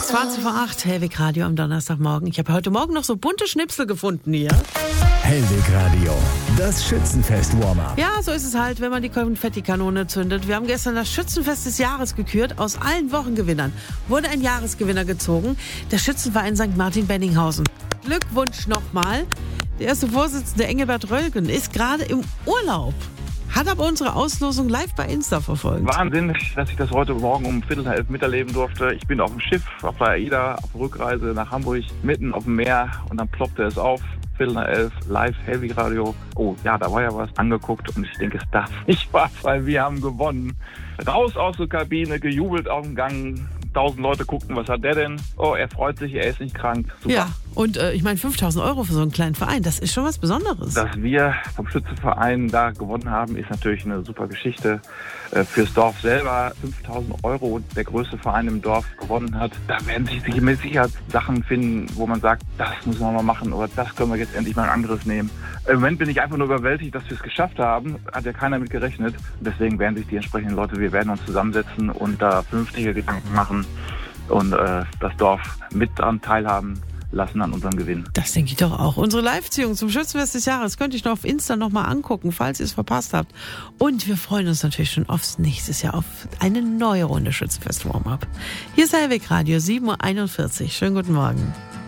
ist 20:08, Hellwig Radio am Donnerstagmorgen. Ich habe heute Morgen noch so bunte Schnipsel gefunden hier. Hellwig Radio, das Schützenfest-Warm-up. Ja, so ist es halt, wenn man die Konfettikanone zündet. Wir haben gestern das Schützenfest des Jahres gekürt. Aus allen Wochengewinnern wurde ein Jahresgewinner gezogen. Der Schützenverein St. Martin-Benninghausen. Glückwunsch nochmal. Der erste Vorsitzende Engelbert Rölgen ist gerade im Urlaub. Hat aber unsere Auslosung live bei Insta verfolgt. Wahnsinn, dass ich das heute Morgen um 10:45 miterleben durfte. Ich bin auf dem Schiff, auf der AIDA, auf der Rückreise nach Hamburg, mitten auf dem Meer und dann ploppte es auf. 10:45, live, Hellwig Radio. Oh ja, da war ja was angeguckt und ich denke, es darf nicht wahr sein, wir haben gewonnen. Raus aus der Kabine, gejubelt auf dem Gang. 1000 Leute guckten, was hat der denn? Oh, er freut sich, er ist nicht krank. Super. Ja, und ich meine 5.000 € für so einen kleinen Verein, das ist schon was Besonderes. Dass wir vom Schützenverein da gewonnen haben, ist natürlich eine super Geschichte. Fürs Dorf selber 5.000 €, der größte Verein im Dorf gewonnen hat. Da werden sich mit Sicherheit Sachen finden, wo man sagt, das müssen wir mal machen oder das können wir jetzt endlich mal in Angriff nehmen. Im Moment bin ich einfach nur überwältigt, dass wir es geschafft haben. Hat ja keiner mit gerechnet. Deswegen werden sich die entsprechenden Leute, wir werden uns zusammensetzen und da vernünftige Gedanken machen und das Dorf mit daran teilhaben lassen an unserem Gewinn. Das denke ich doch auch. Unsere Live-Ziehung zum Schützenfest des Jahres könnt ihr noch auf Insta nochmal angucken, falls ihr es verpasst habt. Und wir freuen uns natürlich schon aufs nächstes Jahr, auf eine neue Runde Schützenfest Warm-up. Hier ist Hellwig Radio, 7:41 Uhr. Schönen guten Morgen.